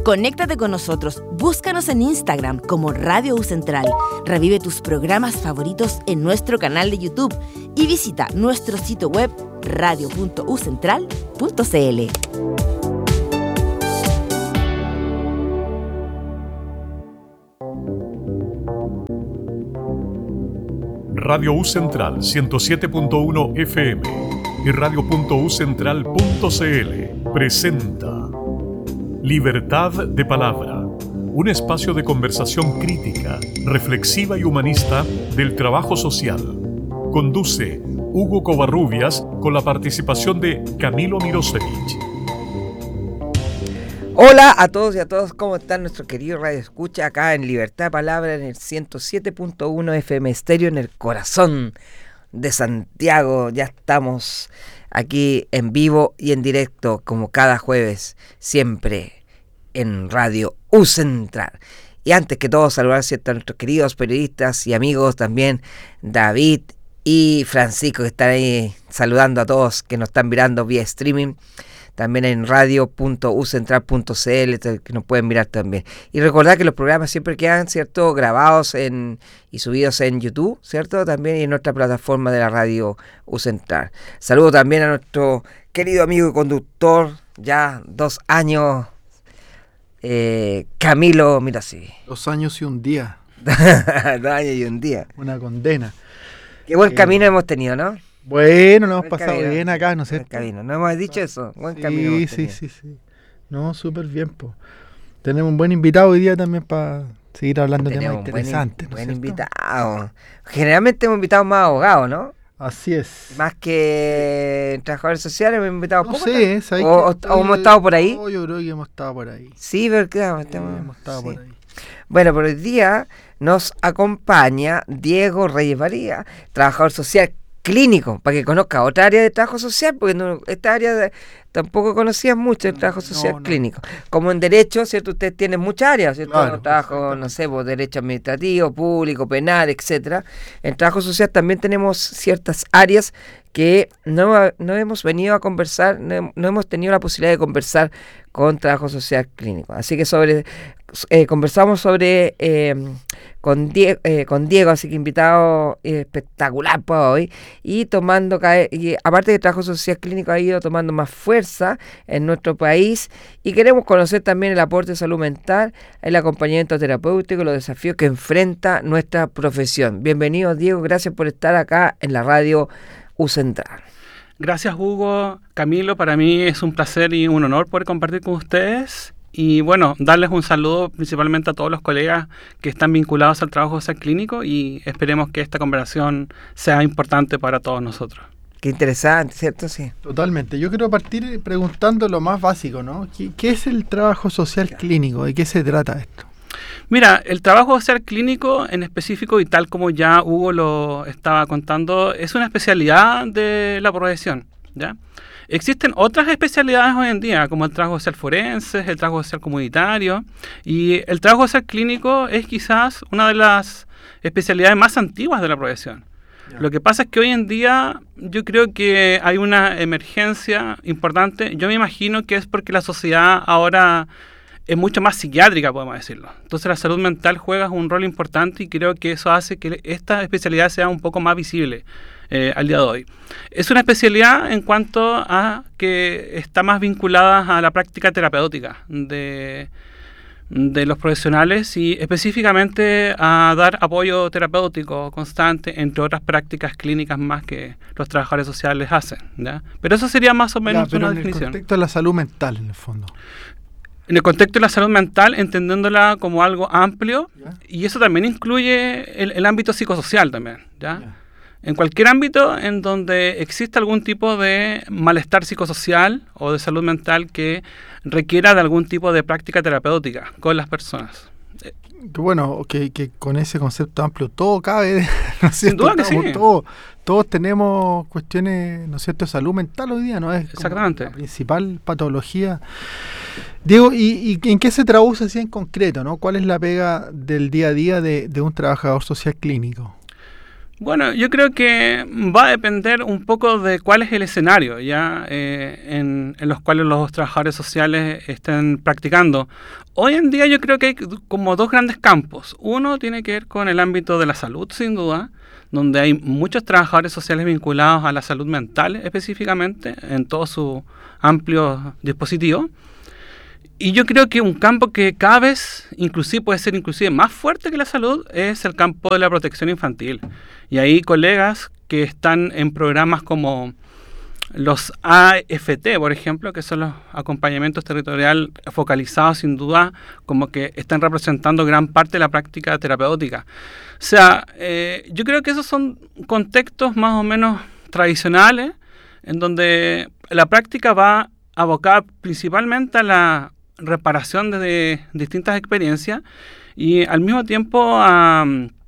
Conéctate con nosotros, búscanos en Instagram como Radio U Central, revive tus programas favoritos en nuestro canal de YouTube y visita nuestro sitio web radio.ucentral.cl. Radio U Central 107.1 FM y radio.ucentral.cl presenta Libertad de Palabra, un espacio de conversación crítica, reflexiva y humanista del trabajo social. Conduce Hugo Covarrubias con la participación de Camilo Mirosevich. Hola a todos y a todas, ¿cómo están nuestro querido Radio Escucha acá en Libertad de Palabra en el 107.1 FM Estéreo en el corazón de Santiago? Ya estamos aquí en vivo y en directo como cada jueves, siempre en Radio U Central. Y antes que todo saludar a nuestros queridos periodistas y amigos también, David y Francisco, que están ahí saludando a todos que nos están mirando vía streaming. También en radio.ucentral.cl, que nos pueden mirar también. Y recordar que los programas siempre quedan, ¿cierto?, grabados y subidos en YouTube, ¿cierto? También en nuestra plataforma de la Radio U Central. Saludo también a nuestro querido amigo y conductor, ya 2 años, Camilo Mirosevich. 2 años y un día. 2 años y un día. Una condena. Qué buen camino hemos tenido, ¿no? Bueno, nos hemos pasado bien acá, ¿no es cierto? Buen camino, ¿no hemos dicho eso? Buen Sí, camino hemos sí, tenido. sí. No, súper bien, po. Tenemos un buen invitado hoy día también para seguir hablando de temas interesantes, ¿no es buen cierto? invitado. Generalmente hemos invitado más abogados, ¿no? Así es. Más que trabajadores sociales hemos invitado No pocos. sé, ¿sabes o hemos estado por ahí. No, yo creo que hemos estado por ahí. Sí, pero claro, Hemos estado por ahí. Bueno, por hoy día nos acompaña Diego Reyes Varía, trabajador social clínico, para que conozca otra área de trabajo social, porque esta área tampoco conocías mucho el trabajo social clínico. Como en derecho, ¿cierto? Ustedes tienen muchas áreas, ¿cierto? Claro, Trabajo, no sé, pues, derecho administrativo, público, penal, etcétera. En trabajo social también tenemos ciertas áreas que no hemos venido a conversar, no hemos tenido la posibilidad de conversar con trabajo social clínico. Así que conversamos sobre con Diego, así que invitado espectacular para hoy, y aparte de trabajo social clínico ha ido tomando más fuerza en nuestro país, y queremos conocer también el aporte de salud mental, el acompañamiento terapéutico, los desafíos que enfrenta nuestra profesión. Bienvenido, Diego, gracias por estar acá en la Radio U Central. Gracias, Hugo. Camilo, para mí es un placer y un honor poder compartir con ustedes. Y bueno, darles un saludo principalmente a todos los colegas que están vinculados al trabajo social clínico, y esperemos que esta conversación sea importante para todos nosotros. Qué interesante, ¿cierto? Sí. Totalmente. Yo quiero partir preguntando lo más básico, ¿no? ¿Qué es el trabajo social clínico? ¿De qué se trata esto? Mira, el trabajo social clínico en específico, y tal como ya Hugo lo estaba contando, es una especialidad de la profesión, ¿ya? Existen otras especialidades hoy en día, como el trabajo social forense, el trabajo social comunitario, y el trabajo social clínico es quizás una de las especialidades más antiguas de la profesión. Lo que pasa es que hoy en día yo creo que hay una emergencia importante. Yo me imagino que es porque la sociedad ahora es mucho más psiquiátrica, podemos decirlo. Entonces la salud mental juega un rol importante, y creo que eso hace que esta especialidad sea un poco más visible al día de hoy. Es una especialidad en cuanto a que está más vinculada a la práctica terapéutica de los profesionales, y específicamente a dar apoyo terapéutico constante, entre otras prácticas clínicas más que los trabajadores sociales hacen, ¿ya? Pero eso sería más o menos una definición. En el contexto de la salud mental, en el fondo. En el contexto de la salud mental, entendiéndola como algo amplio, y eso también incluye el ámbito psicosocial también, ¿ya? En cualquier ámbito en donde exista algún tipo de malestar psicosocial o de salud mental que requiera de algún tipo de práctica terapéutica con las personas. Bueno, que con ese concepto amplio todo cabe, ¿no es cierto? Sin duda que sí. Todos tenemos cuestiones, ¿no es cierto?, de salud mental hoy día, ¿no? Es exactamente la principal patología. Diego, ¿y en qué se traduce así en concreto, ¿no? ¿Cuál es la pega del día a día de un trabajador social clínico? Bueno, yo creo que va a depender un poco de cuál es el escenario ya en los cuales los trabajadores sociales estén practicando. Hoy en día yo creo que hay como dos grandes campos. Uno tiene que ver con el ámbito de la salud, sin duda, donde hay muchos trabajadores sociales vinculados a la salud mental específicamente, en todo su amplio dispositivo. Y yo creo que un campo que cada vez puede ser más fuerte que la salud es el campo de la protección infantil. Y hay colegas que están en programas como los AFT, por ejemplo, que son los acompañamientos territorial focalizados, sin duda, como que están representando gran parte de la práctica terapéutica. O sea, yo creo que esos son contextos más o menos tradicionales, en donde la práctica va abocada principalmente a la reparación de distintas experiencias y al mismo tiempo a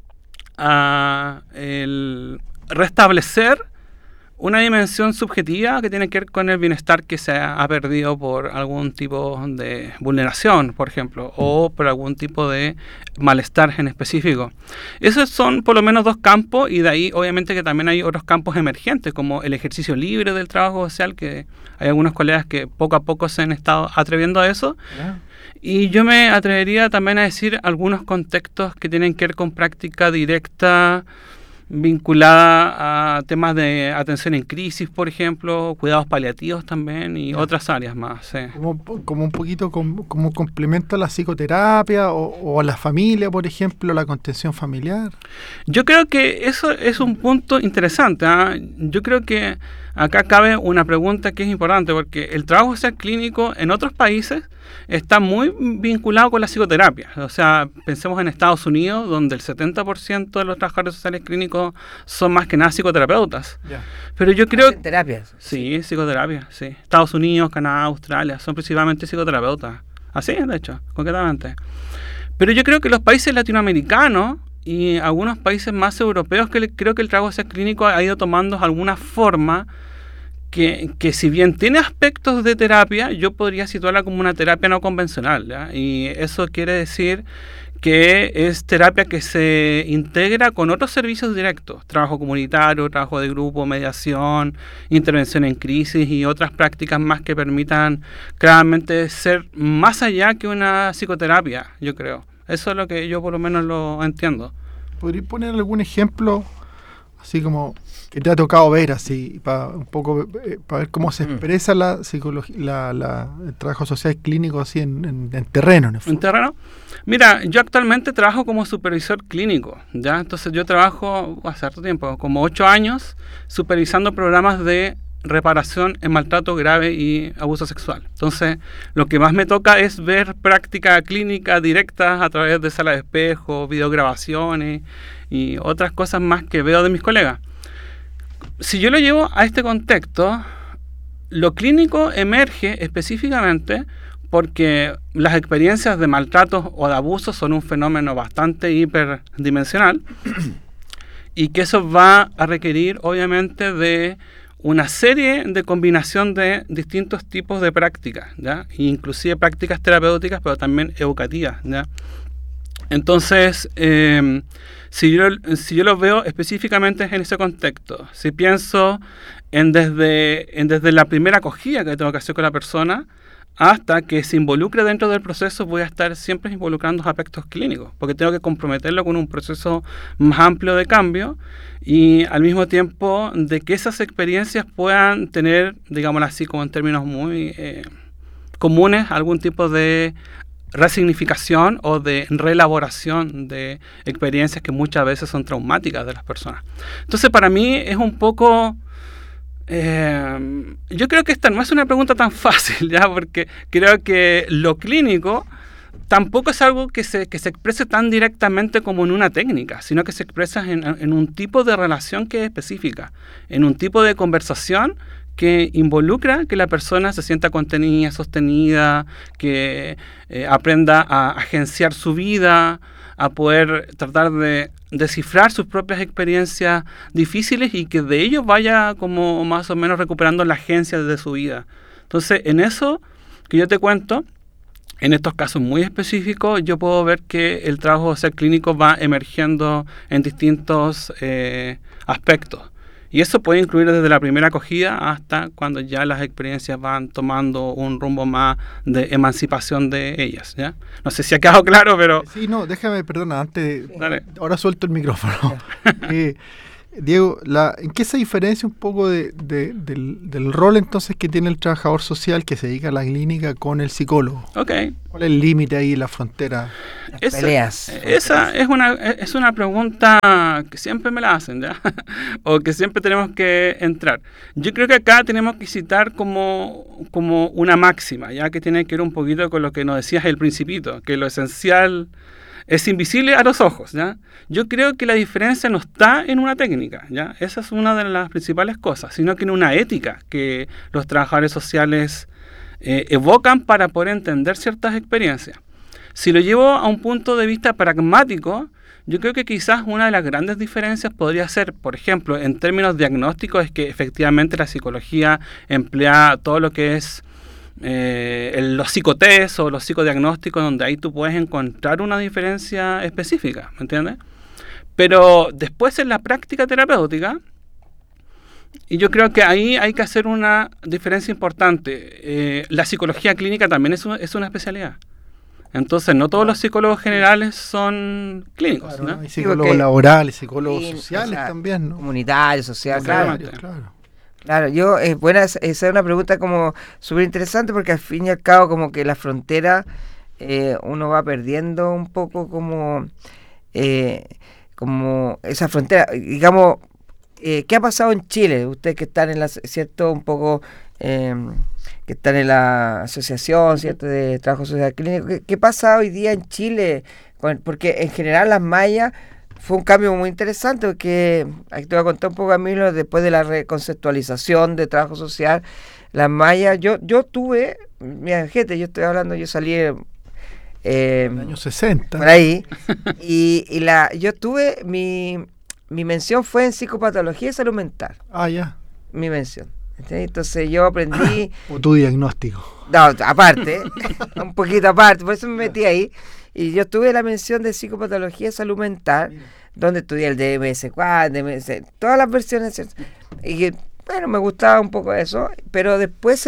el restablecer una dimensión subjetiva que tiene que ver con el bienestar que se ha perdido por algún tipo de vulneración, por ejemplo, o por algún tipo de malestar en específico. Esos son por lo menos dos campos, y de ahí obviamente que también hay otros campos emergentes, como el ejercicio libre del trabajo social, que hay algunos colegas que poco a poco se han estado atreviendo a eso. Y yo me atrevería también a decir algunos contextos que tienen que ver con práctica directa, vinculada a temas de atención en crisis, por ejemplo, cuidados paliativos también y otras áreas más. Sí. Como un poquito como complemento a la psicoterapia o a la familia, por ejemplo, la contención familiar. Yo creo que eso es un punto interesante. Yo creo que acá cabe una pregunta que es importante, porque el trabajo social clínico en otros países está muy vinculado con la psicoterapia. O sea, pensemos en Estados Unidos, donde el 70% de los trabajadores sociales clínicos son más que nada psicoterapeutas. Yeah. Pero yo creo... ¿Terapias? Sí, psicoterapia, sí. Estados Unidos, Canadá, Australia, son principalmente psicoterapeutas. Así, de hecho, concretamente. Pero yo creo que los países latinoamericanos y algunos países más europeos, creo que el trabajo social clínico ha ido tomando alguna forma que si bien tiene aspectos de terapia, yo podría situarla como una terapia no convencional, ¿ya? Y eso quiere decir que es terapia que se integra con otros servicios directos, trabajo comunitario, trabajo de grupo, mediación, intervención en crisis y otras prácticas más que permitan claramente ser más allá que una psicoterapia, yo creo. Eso es lo que yo por lo menos lo entiendo. ¿Podrías poner algún ejemplo así como que te ha tocado ver, así para un poco para ver cómo se expresa la psicología, el trabajo social clínico así en terreno? ¿En terreno? Mira, yo actualmente trabajo como supervisor clínico, ¿ya? Entonces yo trabajo hace harto tiempo, como 8 años, supervisando programas de reparación en maltrato grave y abuso sexual. Entonces, lo que más me toca es ver práctica clínica directa a través de salas de espejo, videograbaciones y otras cosas más que veo de mis colegas. Si yo lo llevo a este contexto, lo clínico emerge específicamente porque las experiencias de maltrato o de abuso son un fenómeno bastante hiperdimensional y que eso va a requerir obviamente de una serie de combinación de distintos tipos de prácticas, ¿ya? Inclusive prácticas terapéuticas, pero también educativas, ¿ya? Entonces, si yo lo veo específicamente en ese contexto, si pienso desde la primera acogida que tengo que hacer con la persona hasta que se involucre dentro del proceso, voy a estar siempre involucrando aspectos clínicos, porque tengo que comprometerlo con un proceso más amplio de cambio y al mismo tiempo de que esas experiencias puedan tener, digámoslo así, como en términos muy comunes, algún tipo de resignificación o de reelaboración de experiencias que muchas veces son traumáticas de las personas. Entonces, para mí es un poco... yo creo que esta no es una pregunta tan fácil, ¿ya? Porque creo que lo clínico tampoco es algo que se exprese tan directamente como en una técnica, sino que se expresa en un tipo de relación que es específica, en un tipo de conversación que involucra que la persona se sienta contenida, sostenida, que aprenda a agenciar su vida, a poder tratar de descifrar sus propias experiencias difíciles y que de ello vaya como más o menos recuperando la agencia de su vida. Entonces, en eso que yo te cuento, en estos casos muy específicos, yo puedo ver que el trabajo social clínico va emergiendo en distintos aspectos. Y eso puede incluir desde la primera acogida hasta cuando ya las experiencias van tomando un rumbo más de emancipación de ellas, ¿ya? No sé si ha quedado claro, pero... Sí, no, déjame, perdona, antes... Dale. Ahora suelto el micrófono. Diego, ¿en qué se diferencia un poco del rol entonces que tiene el trabajador social que se dedica a la clínica con el psicólogo? Ok. ¿Cuál es el límite ahí, la frontera? Esa es una pregunta que siempre me la hacen, ¿ya? O que siempre tenemos que entrar. Yo creo que acá tenemos que citar como una máxima, ya que tiene que ver un poquito con lo que nos decías el principito, que lo esencial es invisible a los ojos, ¿ya? Yo creo que la diferencia no está en una técnica, ¿ya? Esa es una de las principales cosas, sino que en una ética que los trabajadores sociales evocan para poder entender ciertas experiencias. Si lo llevo a un punto de vista pragmático, yo creo que quizás una de las grandes diferencias podría ser, por ejemplo, en términos diagnósticos, es que efectivamente la psicología emplea todo lo que es los psicotest o los psicodiagnósticos, donde ahí tú puedes encontrar una diferencia específica, ¿me entiendes? Pero después en la práctica terapéutica, y yo creo que ahí hay que hacer una diferencia importante. La psicología clínica también es una especialidad. Entonces, no todos los psicólogos generales son clínicos, claro, ¿no? Hay psicólogos laborales, psicólogos sociales, o sea, también, ¿no? Comunitarios, sociales, claro. Claro, esa es una pregunta como súper interesante porque al fin y al cabo como que la frontera uno va perdiendo un poco como esa frontera, digamos, ¿qué ha pasado en Chile? Ustedes que están ¿cierto? Un poco, que están en la asociación, ¿cierto? De trabajo social clínico, ¿qué pasa hoy día en Chile? Porque en general las mallas fue un cambio muy interesante, porque aquí te voy a contar un poco, Camilo, después de la reconceptualización de trabajo social, las mallas, yo tuve, mira, gente, yo salí en el año 60. Por ahí, yo tuve, mi mención fue en psicopatología y salud mental. Ah, ya. Mi mención. Entonces yo aprendí... O tu diagnóstico. No, aparte, un poquito aparte, por eso me metí ahí. Y yo tuve la mención de psicopatología y salud mental, donde estudié el DMS4, todas las versiones. Y que, bueno, me gustaba un poco eso, pero después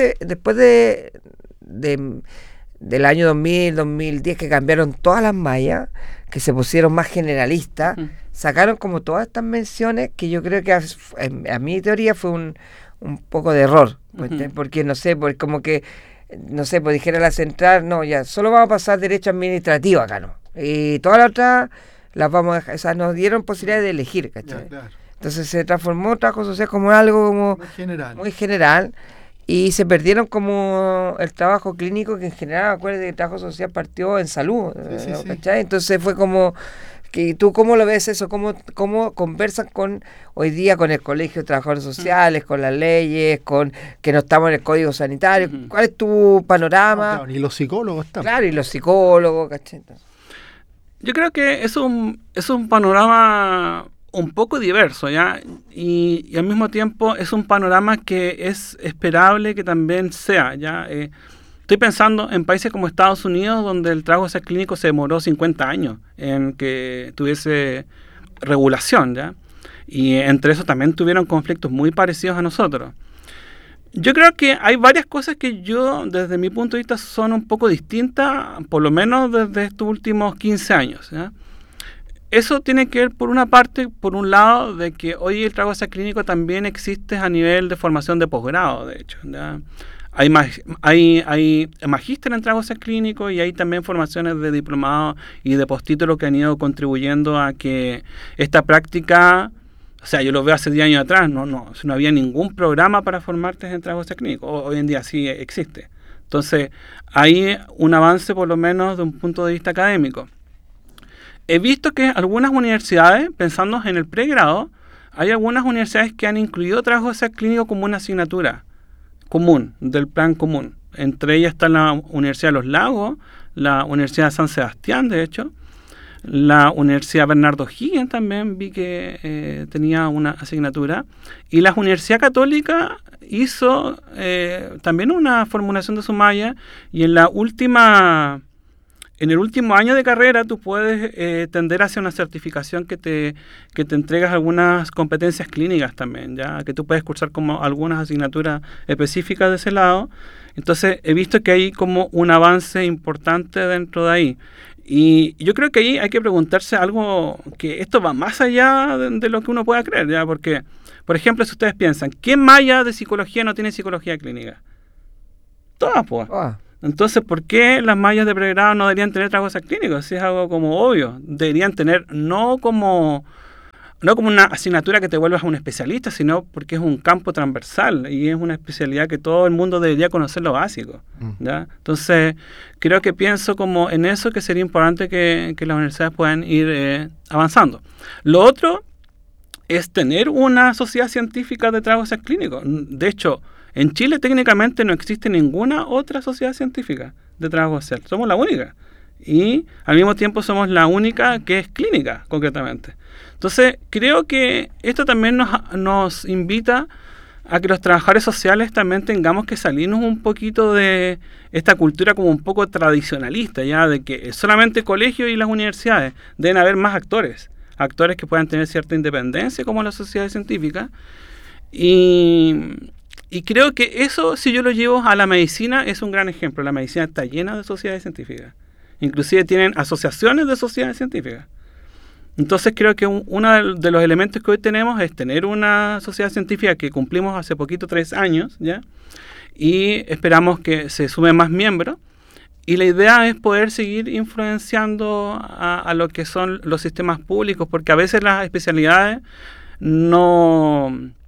del año 2000, 2010, que cambiaron todas las mallas, que se pusieron más generalistas, sacaron como todas estas menciones que yo creo que a mi teoría fue un poco de error, porque no sé, pues como que pues dijera la central, no, ya, solo vamos a pasar derecho administrativo acá, ¿no? Y todas las otras las vamos a dejar, o sea, nos dieron posibilidad de elegir, ¿cachai? Claro. Entonces se transformó trabajo social como algo como muy general, y se perdieron como el trabajo clínico, que en general, acuérdate que el trabajo social partió en salud, ¿cachai? Entonces fue como... ¿Tú cómo lo ves eso? ¿Cómo conversan hoy día con el Colegio de Trabajadores Sociales, con las leyes, con que no estamos en el Código Sanitario? ¿Cuál es tu panorama? No, claro, y los psicólogos están. Claro, y los psicólogos, ¿cachai? Yo creo que es un panorama un poco diverso, ¿ya? Y al mismo tiempo es un panorama que es esperable que también sea, ¿ya? Estoy pensando en países como Estados Unidos, donde el trabajo social clínico se demoró 50 años en que tuviese regulación, ¿ya? Y entre eso también tuvieron conflictos muy parecidos a nosotros. Yo creo que hay varias cosas que desde mi punto de vista, son un poco distintas, por lo menos desde estos últimos 15 años, ¿ya? Eso tiene que ver, por una parte, por un lado, de que hoy el trabajo social clínico también existe a nivel de formación de posgrado, de hecho, ¿ya? Hay magíster en trabajo social clínico, y hay también formaciones de diplomado y de postítulo que han ido contribuyendo a que esta práctica, o sea, yo lo veo hace 10 años atrás, no había ningún programa para formarte en trabajo social clínico. Hoy en día sí existe. Entonces, hay un avance, por lo menos, de un punto de vista académico. He visto que algunas universidades, pensando en el pregrado, hay algunas universidades que han incluido trabajo social clínico como una asignatura común, del plan común. Entre ellas está la Universidad de Los Lagos, la Universidad de San Sebastián, de hecho, La Universidad Bernardo Higgins también vi que tenía una asignatura. Y la Universidad Católica hizo también una formulación de su malla. Y en el último año de carrera tú puedes tender hacia una certificación que te entregas algunas competencias clínicas también, ya que tú puedes cursar como algunas asignaturas específicas de ese lado. Entonces he visto que hay como un avance importante dentro de ahí. Y yo creo que ahí hay que preguntarse algo, que esto va más allá de lo que uno pueda creer, ¿ya? Porque, por ejemplo, si ustedes piensan, ¿qué malla de psicología no tiene psicología clínica? Todas, pues. Entonces, ¿por qué las mallas de pregrado no deberían tener trabajos clínicos? Si es algo como obvio. Deberían tener no como una asignatura que te vuelvas un especialista, sino porque es un campo transversal y es una especialidad que todo el mundo debería conocer lo básico, ¿ya? Entonces, pienso como en eso, que sería importante que las universidades puedan ir avanzando. Lo otro es tener una sociedad científica de trabajos clínicos. De hecho, en Chile técnicamente no existe ninguna otra sociedad científica de trabajo social. Somos la única. Y al mismo tiempo somos la única que es clínica, concretamente. Entonces, creo que esto también nos invita a que los trabajadores sociales también tengamos que salirnos un poquito de esta cultura como un poco tradicionalista, ya de que solamente el colegio y las universidades deben haber más actores que puedan tener cierta independencia como las sociedades científicas. Y creo que eso, si yo lo llevo a la medicina, es un gran ejemplo. La medicina está llena de sociedades científicas. Inclusive tienen asociaciones de sociedades científicas. Entonces creo que uno de los elementos que hoy tenemos es tener una sociedad científica que cumplimos hace poquito, 3 años, ¿ya? Y esperamos que se sumen más miembros. Y la idea es poder seguir influenciando a lo que son los sistemas públicos, porque a veces las especialidades no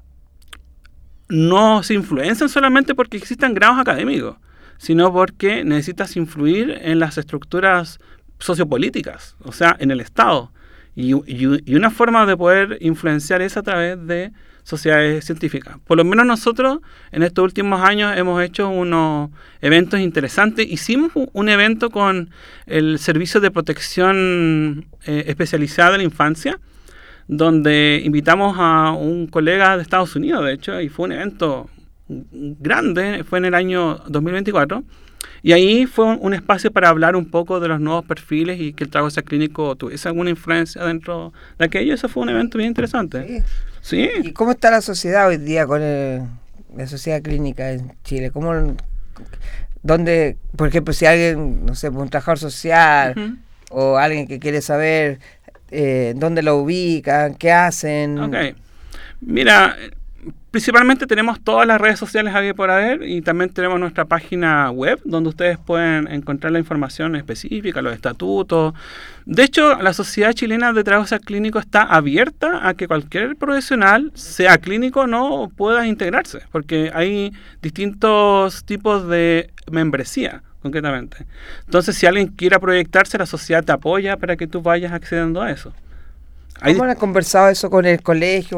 se influencian solamente porque existan grados académicos, sino porque necesitas influir en las estructuras sociopolíticas, o sea, en el Estado. Y una forma de poder influenciar es a través de sociedades científicas. Por lo menos nosotros en estos últimos años hemos hecho unos eventos interesantes. Hicimos un evento con el Servicio de Protección Especializada de la Infancia, donde invitamos a un colega de Estados Unidos, de hecho, y fue un evento grande, fue en el año 2024, y ahí fue un espacio para hablar un poco de los nuevos perfiles y que el trabajo clínico tuviese alguna influencia dentro de aquello. Eso fue un evento bien interesante. Sí. ¿Y cómo está la sociedad hoy día con la sociedad clínica en Chile? ¿Dónde, por ejemplo, si alguien, no sé, un trabajador social o alguien que quiere saber dónde lo ubican, qué hacen? Ok. Mira, principalmente tenemos todas las redes sociales habidas por haber, y también tenemos nuestra página web donde ustedes pueden encontrar la información específica, los estatutos. De hecho, la Sociedad Chilena de Trabajo Clínico está abierta a que cualquier profesional, sea clínico o no, pueda integrarse, porque hay distintos tipos de membresía, concretamente. Entonces, si alguien quiera proyectarse, la sociedad te apoya para que tú vayas accediendo a eso. ¿Cómo han conversado eso con el colegio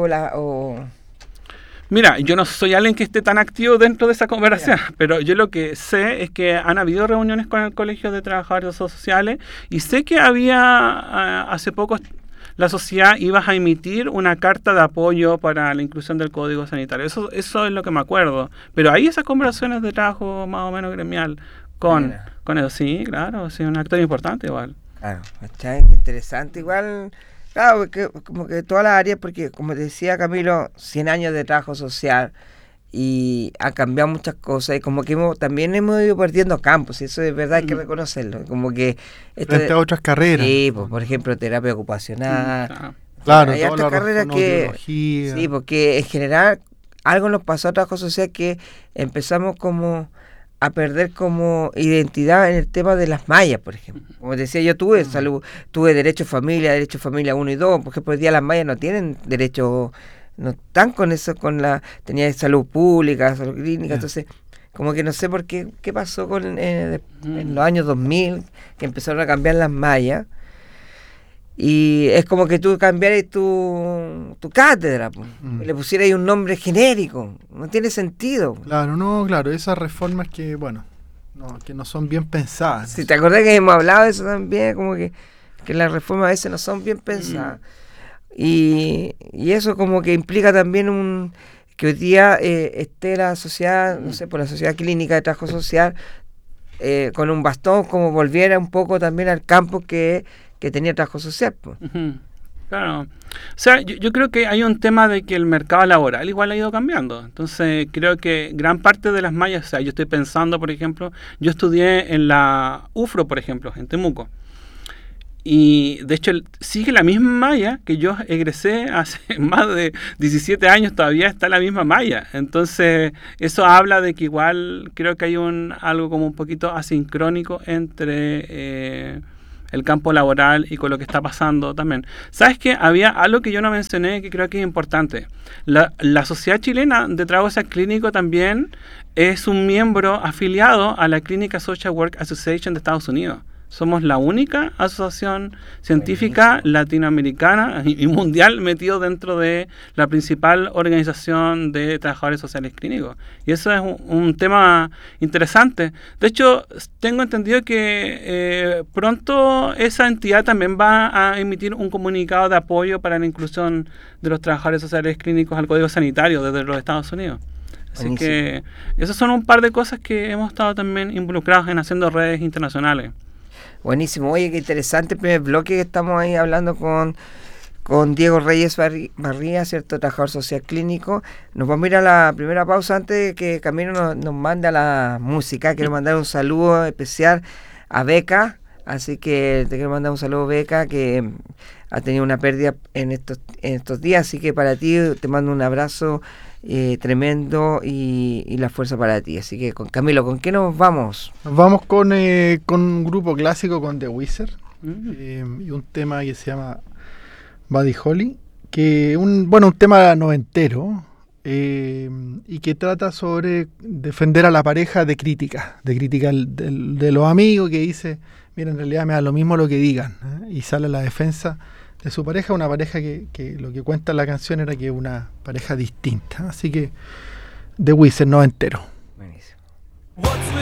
Mira, yo no soy alguien que esté tan activo dentro de esa conversación, pero yo lo que sé es que han habido reuniones con el Colegio de Trabajadores Sociales, y sé que hace poco la sociedad iba a emitir una carta de apoyo para la inclusión del Código Sanitario. Eso es lo que me acuerdo. Pero hay esas conversaciones de trabajo más o menos gremial con eso. Sí, claro, sí, un actor importante igual. Claro, está interesante igual. Claro, como que todas las áreas, porque como decía Camilo, 100 años de trabajo social y ha cambiado muchas cosas, y como que también hemos ido perdiendo campos, y eso es verdad, hay que reconocerlo. Como que frente a otras carreras. Sí, pues, por ejemplo, terapia ocupacional. Claro, hay otras carreras que sí, porque en general algo nos pasó a trabajo social, que empezamos como a perder como identidad en el tema de las mallas, por ejemplo. Como decía, yo tuve salud, tuve derecho familia 1 y 2, por ejemplo, hoy día las mallas no tienen derecho, no están con eso, tenía salud pública, salud clínica, entonces, como que no sé por qué pasó en los años 2000, que empezaron a cambiar las mallas, y es como que tú cambiaras tu cátedra, le pusieras ahí un nombre genérico, no tiene sentido. Claro, esas reformas que no son bien pensadas. Si te acordás que hemos hablado de eso también, como que que las reformas a veces no son bien pensadas. Y eso como que implica también que hoy día esté la sociedad, no sé, por la sociedad clínica de trabajo social, con un bastón, como volviera un poco también al campo que tenía trabajo social. Pues. Claro. O sea, yo creo que hay un tema de que el mercado laboral igual ha ido cambiando. Entonces, creo que gran parte de las mallas, o sea, yo estoy pensando, por ejemplo, yo estudié en la UFRO, por ejemplo, en Temuco. Y de hecho sigue la misma malla que yo egresé hace más de 17 años, todavía está la misma malla. Entonces eso habla de que igual creo que hay algo como un poquito asincrónico entre el campo laboral y con lo que está pasando también. ¿Sabes qué? Había algo que yo no mencioné que creo que es importante. La Sociedad Chilena de Trabajo Social Clínico también es un miembro afiliado a la Clínica Social Work Association de Estados Unidos. Somos la única asociación científica latinoamericana y mundial metido dentro de la principal organización de trabajadores sociales clínicos. Y eso es un tema interesante. De hecho, tengo entendido que pronto esa entidad también va a emitir un comunicado de apoyo para la inclusión de los trabajadores sociales clínicos al Código Sanitario desde los Estados Unidos. Así Buenísimo. Que esas son un par de cosas que hemos estado también involucrados en haciendo redes internacionales. Buenísimo, oye, qué interesante el primer bloque que estamos ahí hablando con Diego Reyes Barría, ¿cierto? Trabajador social clínico. Nos vamos a ir a la primera pausa antes de que Camilo nos mande la música. Quiero mandar un saludo especial a Beca, así que te quiero mandar un saludo, Beca, que ha tenido una pérdida en estos días, así que para ti te mando un abrazo tremendo y la fuerza para ti. Así que Camilo, ¿con qué nos vamos? Nos vamos con un grupo clásico, con The Wizard, y un tema que se llama Buddy Holly, que un tema noventero, y que trata sobre defender a la pareja de crítica de los amigos, que dice, mira, en realidad me da lo mismo lo que digan, y sale a la defensa de su pareja, una pareja que lo que cuenta la canción era que es una pareja distinta. Así que The Wizard noventero. Buenísimo.